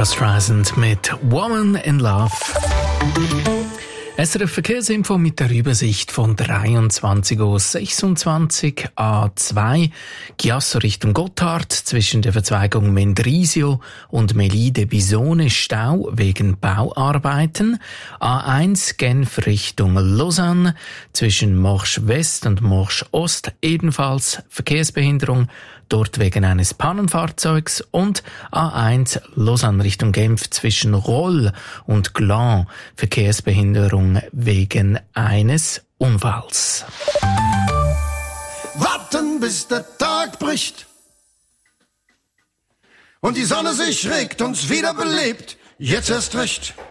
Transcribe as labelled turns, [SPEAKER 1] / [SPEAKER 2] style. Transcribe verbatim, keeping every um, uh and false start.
[SPEAKER 1] Barbra Streisand mit Woman in Love. S R F Verkehrsinfo mit der Übersicht von dreiundzwanzig Uhr sechsundzwanzig A zwei Chiasso Richtung Gotthard zwischen der Verzweigung Mendrisio und Melide Bisone Stau wegen Bauarbeiten. A eins Genf Richtung Lausanne zwischen Morsch West und Morsch Ost ebenfalls Verkehrsbehinderung, dort wegen eines Pannenfahrzeugs, und A eins Lausanne Richtung Genf zwischen Roll und Gland Verkehrsbehinderung wegen eines Unfalls.
[SPEAKER 2] Warten, bis der Tag bricht und die Sonne sich regt, uns wieder belebt. Jetzt erst recht.